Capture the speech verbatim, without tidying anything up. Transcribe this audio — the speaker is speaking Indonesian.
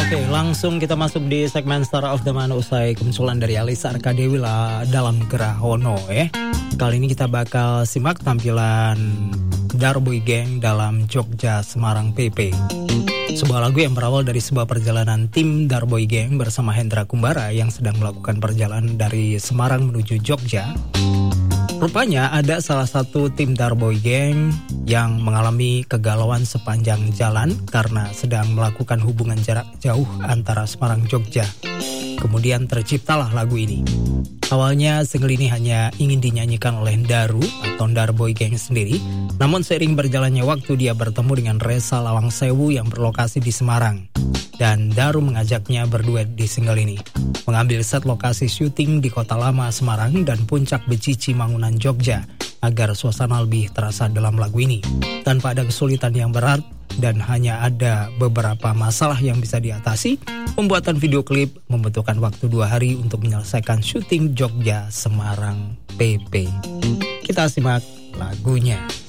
Oke, langsung kita masuk di segmen Star of the Month usai kemunculan dari Alisa Arkadewi lah dalam Gerahono ya. Kali ini kita bakal simak tampilan Darboy Gang dalam Jogja Semarang P P. Sebuah lagu yang berawal dari sebuah perjalanan tim Darboy Gang bersama Hendra Kumbara yang sedang melakukan perjalanan dari Semarang menuju Jogja. Rupanya ada salah satu tim Darboy Gang yang mengalami kegalauan sepanjang jalan karena sedang melakukan hubungan jarak jauh antara Semarang Jogja. Kemudian terciptalah lagu ini. Awalnya single ini hanya ingin dinyanyikan oleh Daru atau Darboy Gang sendiri, namun seiring berjalannya waktu dia bertemu dengan Resa Lawangsewu yang berlokasi di Semarang. Dan Daru mengajaknya berduet di single ini. Mengambil set lokasi syuting di Kota Lama Semarang dan Puncak Becici Mangunan Jogja agar suasana lebih terasa dalam lagu ini. Tanpa ada kesulitan yang berat dan hanya ada beberapa masalah yang bisa diatasi, pembuatan video klip membutuhkan waktu dua hari untuk menyelesaikan syuting Jogja Semarang P P. Kita simak lagunya.